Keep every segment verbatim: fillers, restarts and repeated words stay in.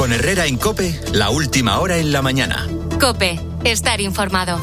Con Herrera en COPE, la última hora en la mañana. COPE, estar informado.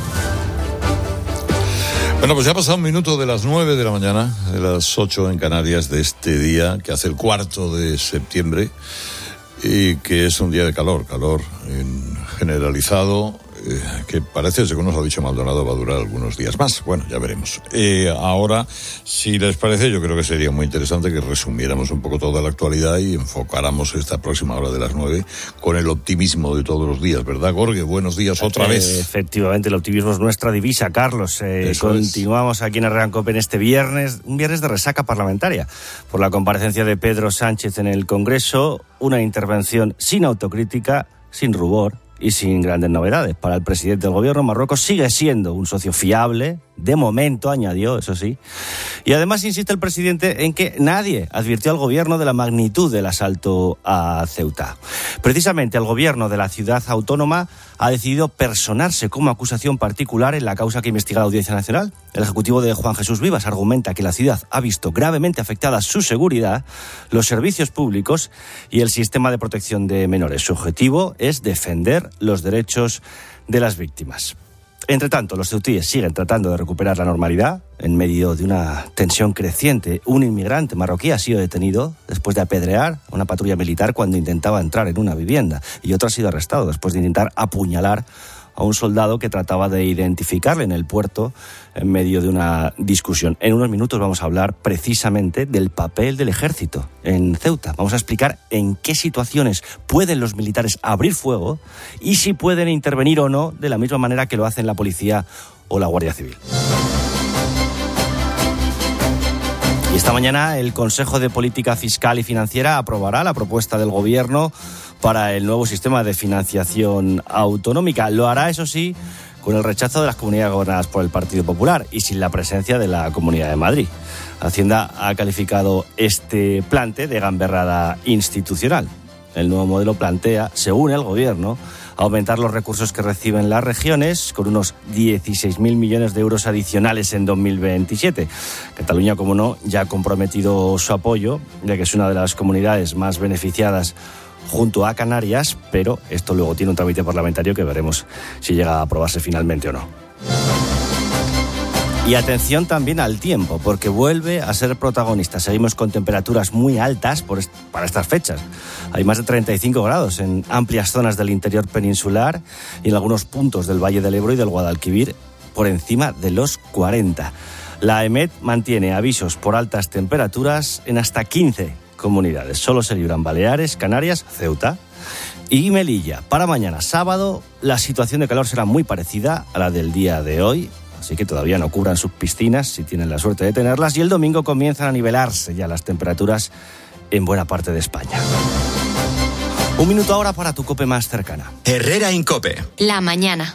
Bueno, pues ya ha pasado un minuto de las nueve de la mañana, de las ocho en Canarias de este día, que hace el cuarto de septiembre, y que es un día de calor, calor en generalizado, eh, que parece, según nos ha dicho Maldonado, va a durar algunos días más. Bueno, ya veremos. Eh, ahora, si les parece, yo creo que sería muy interesante que resumiéramos un poco toda la actualidad y enfocáramos esta próxima hora de las nueve con el optimismo de todos los días, ¿verdad, Jorge? Buenos días otra eh, vez. Efectivamente, el optimismo es nuestra divisa, Carlos. Eh, continuamos es. aquí en Herrera en COPE en este viernes, un viernes de resaca parlamentaria, por la comparecencia de Pedro Sánchez en el Congreso, una intervención sin autocrítica, sin rubor y sin grandes novedades. Para el presidente del gobierno, Marruecos sigue siendo un socio fiable, de momento, añadió, eso sí. Y además insiste el presidente en que nadie advirtió al gobierno de la magnitud del asalto a Ceuta. Precisamente el gobierno de la ciudad autónoma ha decidido personarse como acusación particular en la causa que investiga la Audiencia Nacional. El ejecutivo de Juan Jesús Vivas argumenta que la ciudad ha visto gravemente afectada su seguridad, los servicios públicos y el sistema de protección de menores. Su objetivo es defender los derechos de las víctimas. Entre tanto, los ceutíes siguen tratando de recuperar la normalidad en medio de una tensión creciente. Un inmigrante marroquí ha sido detenido después de apedrear a una patrulla militar cuando intentaba entrar en una vivienda, y otro ha sido arrestado después de intentar apuñalar a un soldado que trataba de identificarle en el puerto en medio de una discusión. En unos minutos vamos a hablar precisamente del papel del ejército en Ceuta. Vamos a explicar en qué situaciones pueden los militares abrir fuego y si pueden intervenir o no de la misma manera que lo hacen la policía o la Guardia Civil. Y esta mañana el Consejo de Política Fiscal y Financiera aprobará la propuesta del Gobierno para el nuevo sistema de financiación autonómica. Lo hará, eso sí, con el rechazo de las comunidades gobernadas por el Partido Popular y sin la presencia de la Comunidad de Madrid. Hacienda ha calificado este plante de gamberrada institucional. El nuevo modelo plantea, según el Gobierno, aumentar los recursos que reciben las regiones con unos dieciséis mil millones de euros adicionales en dos mil veintisiete. Cataluña, como no, ya ha comprometido su apoyo, ya que es una de las comunidades más beneficiadas junto a Canarias, pero esto luego tiene un trámite parlamentario que veremos si llega a aprobarse finalmente o no. Y atención también al tiempo, porque vuelve a ser protagonista. Seguimos con temperaturas muy altas por est- para estas fechas. Hay más de treinta y cinco grados en amplias zonas del interior peninsular y en algunos puntos del Valle del Ebro y del Guadalquivir por encima de los cuarenta. La EMET mantiene avisos por altas temperaturas en hasta quince comunidades. Solo se libran Baleares, Canarias, Ceuta y Melilla. Para mañana sábado la situación de calor será muy parecida a la del día de hoy, así que todavía no cubran sus piscinas si tienen la suerte de tenerlas, y el domingo comienzan a nivelarse ya las temperaturas en buena parte de España. Un minuto ahora para tu COPE más cercana. Herrera en COPE. La mañana.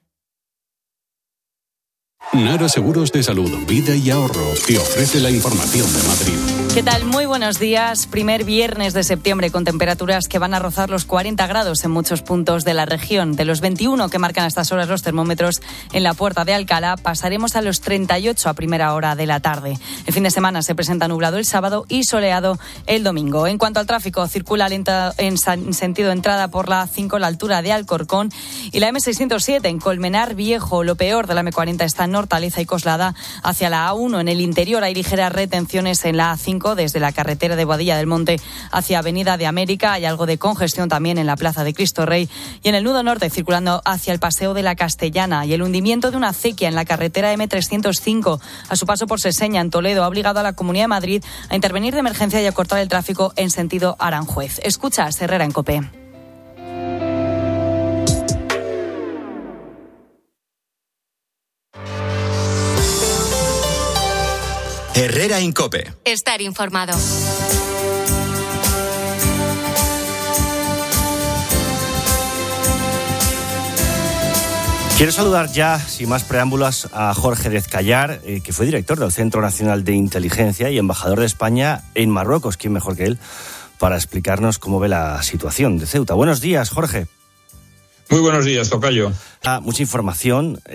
Nara Seguros de Salud, Vida y Ahorro te ofrece la información de Madrid. ¿Qué tal? Muy buenos días. Primer viernes de septiembre con temperaturas que van a rozar los cuarenta grados en muchos puntos de la región. De los veintiuno que marcan a estas horas los termómetros en la Puerta de Alcalá, pasaremos a los treinta y ocho a primera hora de la tarde. El fin de semana se presenta nublado el sábado y soleado el domingo. En cuanto al tráfico, circula lenta en sentido entrada por la A cinco, la altura de Alcorcón, y la eme seiscientos siete en Colmenar Viejo. Lo peor de la eme cuarenta está en Hortaleza y Coslada hacia la A uno. En el interior hay ligeras retenciones en la A cinco desde la carretera de Boadilla del Monte hacia Avenida de América. Hay algo de congestión también en la Plaza de Cristo Rey y en el nudo norte circulando hacia el Paseo de la Castellana. Y el hundimiento de una acequia en la carretera eme trescientos cinco a su paso por Seseña en Toledo ha obligado a la Comunidad de Madrid a intervenir de emergencia y a cortar el tráfico en sentido Aranjuez. Escucha Herrera en COPE. Herrera en COPE. Estar informado. Quiero saludar ya, sin más preámbulos, a Jorge Dezcayar, eh, que fue director del Centro Nacional de Inteligencia y embajador de España en Marruecos. ¿Quién mejor que él para explicarnos cómo ve la situación de Ceuta? Buenos días, Jorge. Muy buenos días, tocayo. Ah, mucha información.